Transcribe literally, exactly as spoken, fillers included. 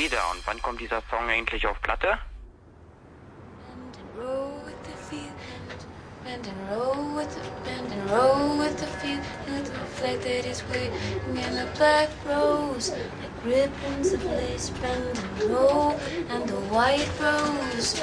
Lieder. Und wann kommt dieser Song eigentlich auf Platte? Bend and roll with the feel, bend and roll with the, bend and roll with the feel, and the flag that is waving in the black rose, like ribbons of lace. Bend and roll, and the white rose.